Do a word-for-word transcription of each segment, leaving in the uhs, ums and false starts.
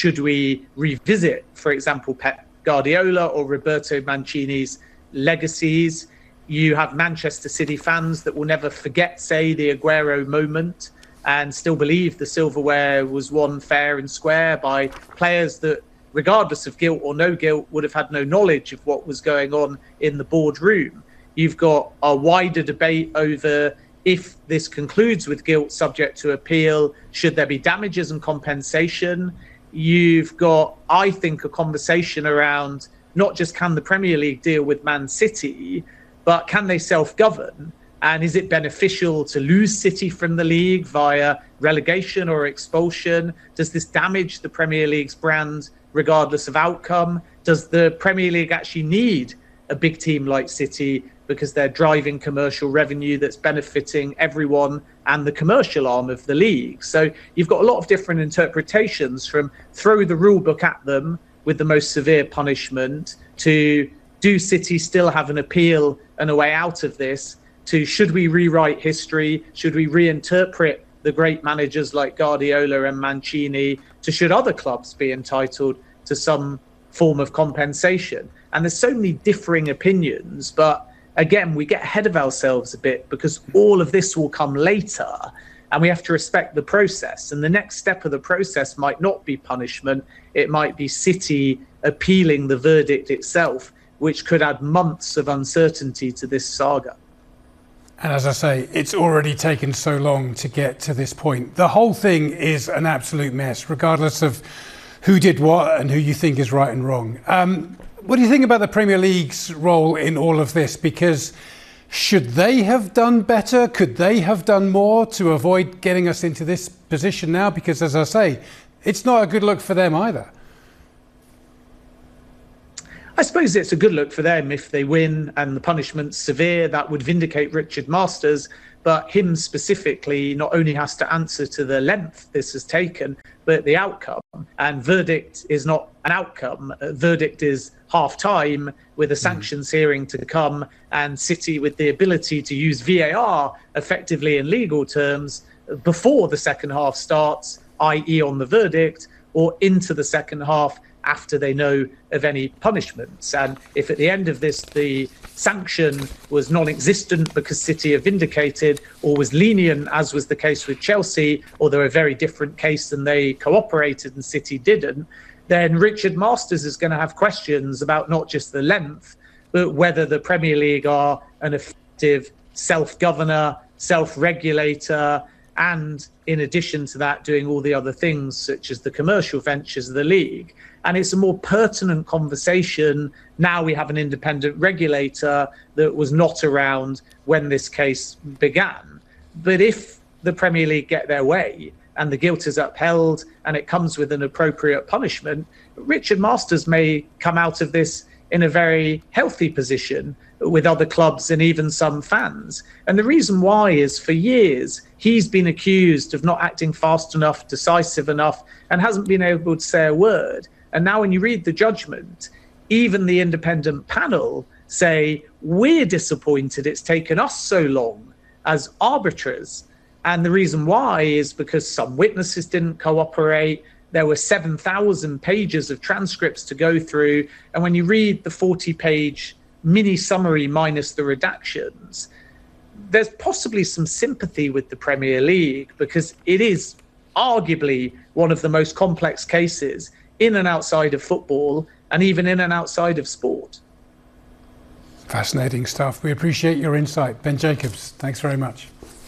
should we revisit, for example, Pep Guardiola or Roberto Mancini's legacies? You have Manchester City fans that will never forget, say, the Aguero moment and still believe the silverware was won fair and square by players that, regardless of guilt or no guilt, would have had no knowledge of what was going on in the boardroom. You've got a wider debate over if this concludes with guilt subject to appeal, should there be damages and compensation? You've got, I think, a conversation around not just can the Premier League deal with Man City, but can they self-govern? And is it beneficial to lose City from the league via relegation or expulsion? Does this damage the Premier League's brand regardless of outcome? Does the Premier League actually need a big team like City because they're driving commercial revenue that's benefiting everyone and the commercial arm of the league? So you've got a lot of different interpretations, from throw the rule book at them with the most severe punishment to do City still have an appeal and a way out of this, to should we rewrite history, should we reinterpret the great managers like Guardiola and Mancini, to should other clubs be entitled to some form of compensation. And there's so many differing opinions, but again, we get ahead of ourselves a bit because all of this will come later and we have to respect the process. And the next step of the process might not be punishment, it might be City appealing the verdict itself, which could add months of uncertainty to this saga. And as I say, it's already taken so long to get to this point. The whole thing is an absolute mess, regardless of who did what and who you think is right and wrong. Um, what do you think about the Premier League's role in all of this? Because should they have done better? Could they have done more to avoid getting us into this position now? Because as I say, it's not a good look for them either. I suppose it's a good look for them if they win and the punishment's severe. That would vindicate Richard Masters, but him specifically not only has to answer to the length this has taken, but the outcome. And verdict is not an outcome. A verdict is half time with a sanctions mm. hearing to come, and City with the ability to use V A R effectively in legal terms before the second half starts, that is on the verdict, or into the second half after they know of any punishments. And if at the end of this the sanction was non-existent because City are vindicated, or was lenient as was the case with Chelsea, or they're a very different case and they cooperated and City didn't, then Richard Masters is going to have questions about not just the length, but whether the Premier League are an effective self-governor, self-regulator, and in addition to that, doing all the other things such as the commercial ventures of the league. And it's a more pertinent conversation. Now we have an independent regulator that was not around when this case began. But if the Premier League get their way and the guilt is upheld and it comes with an appropriate punishment, Richard Masters may come out of this in a very healthy position with other clubs and even some fans. And the reason why is, for years, he's been accused of not acting fast enough, decisive enough, and hasn't been able to say a word. And now when you read the judgment, even the independent panel say, we're disappointed it's taken us so long as arbiters. And the reason why is because some witnesses didn't cooperate. There were seven thousand pages of transcripts to go through. And when you read the forty page mini summary minus the redactions, there's possibly some sympathy with the Premier League, because it is arguably one of the most complex cases in and outside of football, and even in and outside of sport. Fascinating stuff. We appreciate your insight. Ben Jacobs, thanks very much.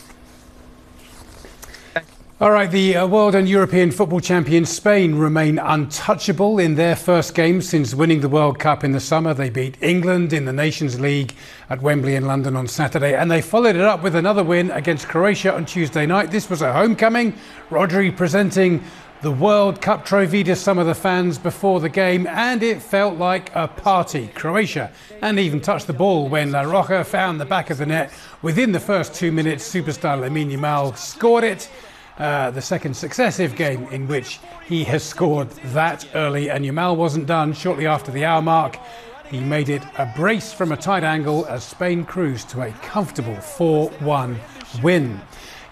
All right, the uh, world and European football champions Spain remain untouchable in their first game since winning the World Cup in the summer. They beat England in the Nations League at Wembley in London on Saturday, and they followed it up with another win against Croatia on Tuesday night. This was a homecoming. Rodri presenting the World Cup trophy to some of the fans before the game, and it felt like a party. Croatia hadn't even touched the ball when La Roja found the back of the net. Within the first two minutes, superstar Lamine Yamal scored it. Uh, the second successive game in which he has scored that early, and Yamal wasn't done. Shortly after the hour mark, he made it a brace from a tight angle as Spain cruised to a comfortable four one win.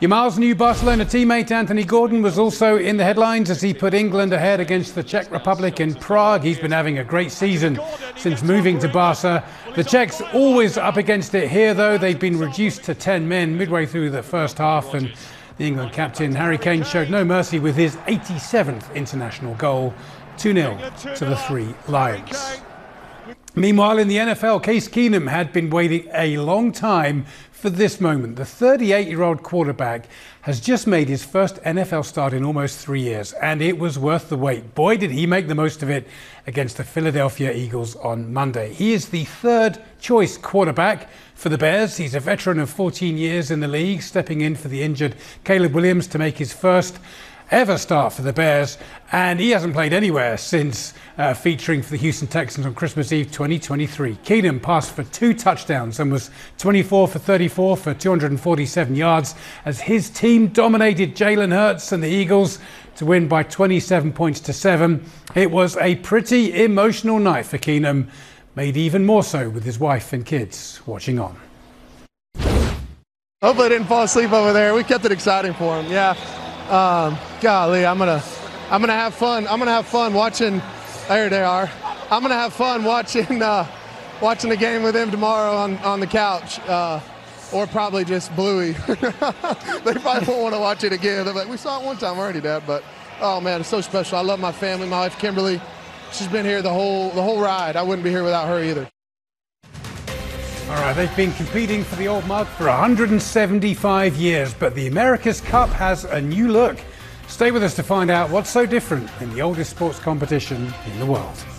Yamal's new Barcelona teammate Anthony Gordon was also in the headlines as he put England ahead against the Czech Republic in Prague. He's been having a great season since moving to Barca. The Czechs always up against it here, though. They've been reduced to ten men midway through the first half, and the England captain Harry Kane showed no mercy with his eighty-seventh international goal. two nil to the Three Lions. Meanwhile, in the N F L, Case Keenum had been waiting a long time for this moment. The thirty-eight-year-old quarterback has just made his first N F L start in almost three years, and it was worth the wait. Boy, did he make the most of it against the Philadelphia Eagles on Monday. He is the third-choice quarterback for the Bears. He's a veteran of fourteen years in the league, stepping in for the injured Caleb Williams to make his first ever start for the Bears, and he hasn't played anywhere since uh, featuring for the Houston Texans on Christmas Eve twenty twenty-three. Keenum passed for two touchdowns and was twenty-four for thirty-four for two hundred forty-seven yards as his team dominated Jalen Hurts and the Eagles to win by twenty-seven points to seven. It was a pretty emotional night for Keenum, made even more so with his wife and kids watching on. Hopefully I didn't fall asleep over there. We kept it exciting for him. Yeah. Um, golly, I'm gonna, I'm gonna have fun. I'm gonna have fun watching. There they are. I'm gonna have fun watching, uh, watching the game with him tomorrow on, on the couch, uh, or probably just Bluey. They probably won't want to watch it again. They're like, we saw it one time already, Dad. But oh man, it's so special. I love my family. My wife Kimberly, she's been here the whole the whole ride. I wouldn't be here without her either. All right, they've been competing for the Old Mug for one hundred seventy-five years, but the America's Cup has a new look. Stay with us to find out what's so different in the oldest sports competition in the world.